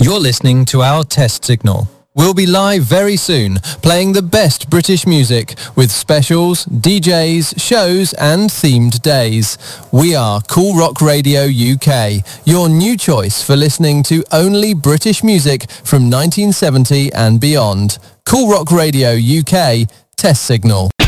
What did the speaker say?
You're listening to our test signal. We'll be live very soon, playing the best British music with specials, DJs, shows and themed days. We are Cool Rock Radio UK, your new choice for listening to only British music from 1970 and beyond. Cool Rock Radio UK, test signal.